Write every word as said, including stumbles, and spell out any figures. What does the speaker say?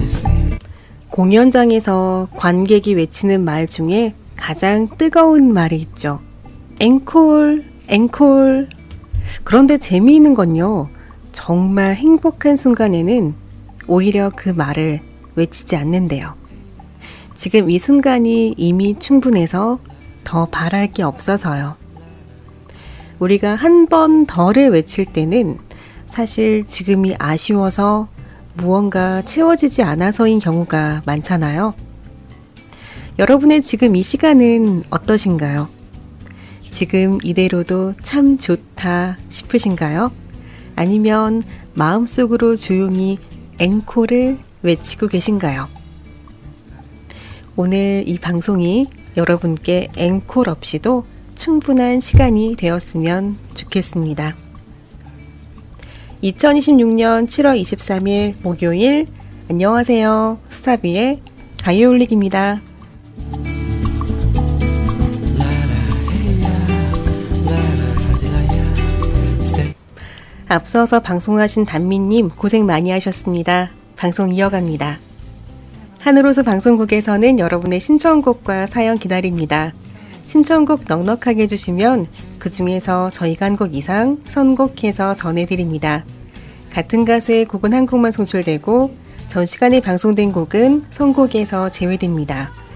공연장에서 관객이 외치는 말 중에 가장 뜨거운 말이 있죠. 앵콜, 앵콜. 그런데 재미있는 건요. 정말 행복한 순간에는 오히려 그 말을 외치지 않는데요. 지금 이 순간이 이미 충분해서 더 바랄 게 없어서요. 우리가 한 번 더를 외칠 때는 사실 지금이 아쉬워서 무언가 채워지지 않아서인 경우가 많잖아요. 여러분의 지금 이 시간은 어떠신가요? 지금 이대로도 참 좋다 싶으신가요? 아니면 마음속으로 조용히 앵콜을 외치고 계신가요? 오늘 이 방송이 여러분께 앵콜 없이도 충분한 시간이 되었으면 좋겠습니다. 이천이십육년 칠월 이십삼일 목요일, 안녕하세요. 스타비의 가요올릭입니다. 앞서서 방송하신 단미님 고생 많이 하셨습니다. 방송 이어갑니다. 하늘호수 방송국에서는 여러분의 신청곡과 사연 기다립니다. 신청곡 넉넉하게 해주시면 그 중에서 저희가 한 곡 이상 선곡해서 전해드립니다. 같은 가수의 곡은 한 곡만 송출되고 전 시간에 방송된 곡은 선곡에서 제외됩니다.